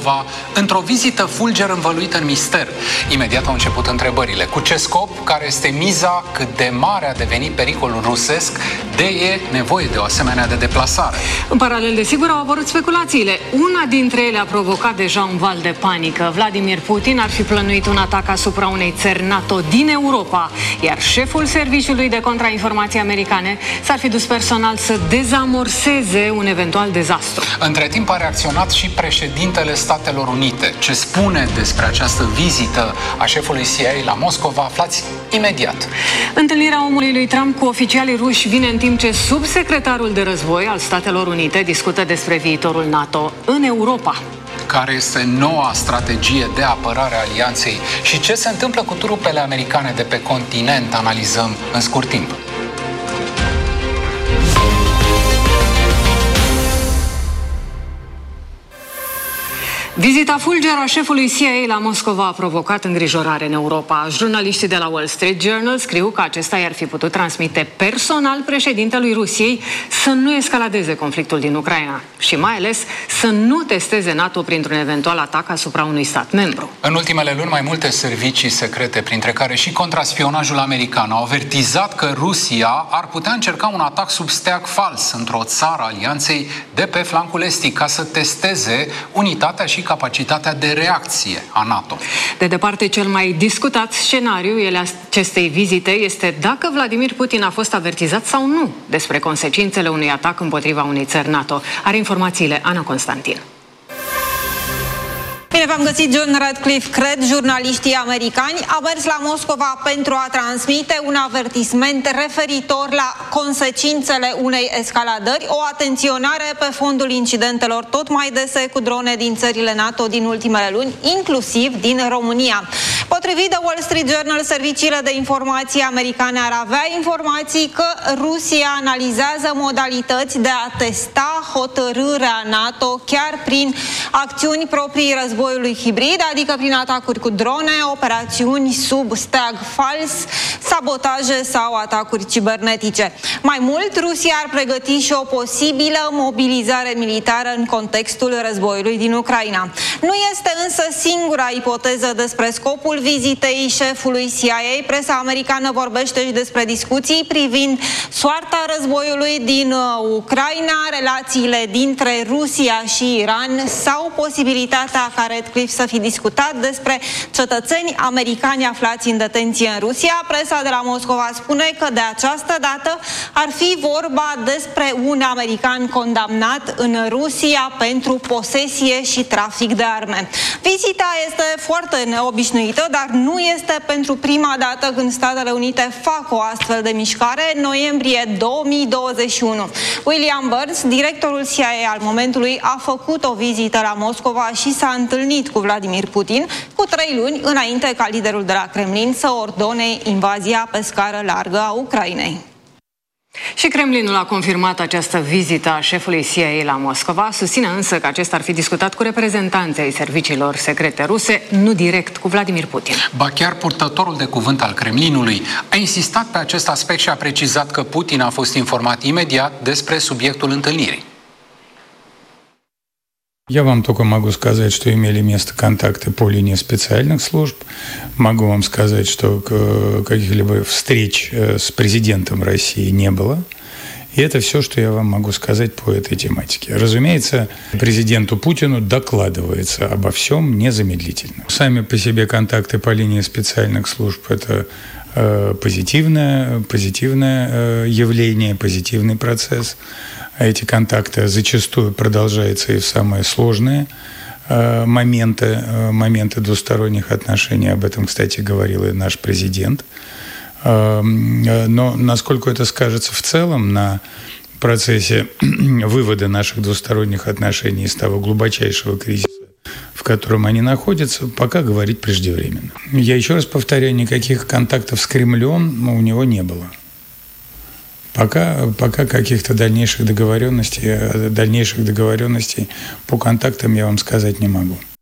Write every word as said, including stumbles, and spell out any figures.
Moscova într-o vizită fulger învăluită în mister. Imediat au început întrebările. Cu ce scop? Care este miza? Cât de mare a devenit pericolul rusesc? De e nevoie de o asemenea de deplasare? În paralel, desigur, au apărut speculațiile. Una dintre ele a provocat deja un val de panică. Vladimir Putin ar fi plănuit un atac asupra unei țări NATO din Europa, iar șeful Serviciului de Contrainformații americane s-ar fi dus personal să dezamorseze un eventual dezastru. Între timp a reacționat și președintele Statelor Unite. Ce spune despre această vizită a șefului C I A la Moscova, aflați imediat. Întâlnirea omului lui Trump cu oficialii ruși vine în timp ce subsecretarul de război al Statelor Unite discută despre viitorul NATO în Europa. Care este noua strategie de apărare a alianței și ce se întâmplă cu trupele americane de pe continent, analizăm în scurt timp. Vizita fulgeră a șefului C I A la Moscova a provocat îngrijorare în Europa. Jurnaliștii de la Wall Street Journal scriu că acesta i-ar fi putut transmite personal președintelui Rusiei să nu escaladeze conflictul din Ucraina și mai ales să nu testeze NATO printr-un eventual atac asupra unui stat membru. În ultimele luni, mai multe servicii secrete, printre care și contraspionajul american, au avertizat că Rusia ar putea încerca un atac sub steag fals într-o țară alianței de pe flancul estic ca să testeze unitatea și capacitatea de reacție a NATO. De departe, cel mai discutat scenariu al acestei vizite este dacă Vladimir Putin a fost avertizat sau nu despre consecințele unui atac împotriva unei țări NATO. Are informațiile Ana Constantin. Bine v-am găsit, John Radcliffe. Cred, jurnaliștii americani au mers la Moscova pentru a transmite un avertisment referitor la consecințele unei escaladări, o atenționare pe fondul incidentelor tot mai dese cu drone din țările NATO din ultimele luni, inclusiv din România. Potrivit de Wall Street Journal, serviciile de informații americane ar avea informații că Rusia analizează modalități de a testa hotărârea NATO chiar prin acțiuni proprii războiului hibrid, adică prin atacuri cu drone, operațiuni sub steag fals, sabotaje sau atacuri cibernetice. Mai mult, Rusia ar pregăti și o posibilă mobilizare militară în contextul războiului din Ucraina. Nu este însă singura ipoteză despre scopul vizitei șefului C I A. Presa americană vorbește și despre discuții privind soarta războiului din Ucraina, relațiile dintre Rusia și Iran sau posibilitatea ca Radcliffe să fi discutat despre cetățeni americani aflați în detenție în Rusia. Presa de la Moscova spune că de această dată ar fi vorba despre un american condamnat în Rusia pentru posesie și trafic de arme. Vizita este foarte neobișnuită, dar nu este pentru prima dată când Statele Unite fac o astfel de mișcare. În noiembrie două mii douăzeci și unu, William Burns, directorul C I A al momentului, a făcut o vizită la Moscova și s-a întâlnit cu Vladimir Putin cu trei luni înainte ca liderul de la Kremlin să ordone invazia pe scară largă a Ucrainei. Și Kremlinul a confirmat această vizită a șefului C I A la Moscova, susține însă că acesta ar fi discutat cu reprezentanții ai serviciilor secrete ruse, nu direct cu Vladimir Putin. Ba chiar purtătorul de cuvânt al Kremlinului a insistat pe acest aspect și a precizat că Putin a fost informat imediat despre subiectul întâlnirii. Я вам только могу сказать, что имели место контакты по линии специальных служб. Могу вам сказать, что каких-либо встреч с президентом России не было. И это все, что я вам могу сказать по этой тематике. Разумеется, президенту Путину докладывается обо всем незамедлительно. Сами по себе контакты по линии специальных служб – это э, позитивное, позитивное э, явление, позитивный процесс. Эти контакты зачастую продолжаются и в самые сложные э, моменты, э, моменты двусторонних отношений. Об этом, кстати, говорил и наш президент. Э, но насколько это скажется в целом на процессе вывода наших двусторонних отношений из того глубочайшего кризиса, в котором они находятся, пока говорить преждевременно. Я еще раз повторяю, никаких контактов с Кремлем у него не было. Пока, пока каких-то дальнейших договоренностей, дальнейших договоренностей по контактам я вам сказать не могу.